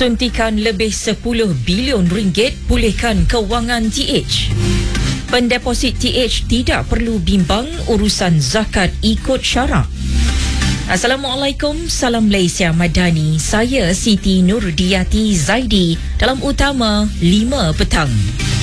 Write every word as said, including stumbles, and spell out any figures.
Suntikan lebih sepuluh bilion ringgit pulihkan kewangan T H. Pendeposit T H tidak perlu bimbang urusan zakat ikut syarak. Assalamualaikum, salam Malaysia Madani. Saya Siti Nurdiati Zaidi dalam Utama lima petang.